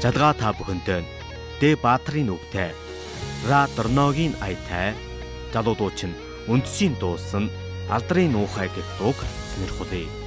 Жалгаа та бүхэнтэй Дэ Баатарын үгтэй Ра Дорногийн аятай залуудууч нь үндсийн дуусан алдрын нуухай гэх дууг сонирхолъё.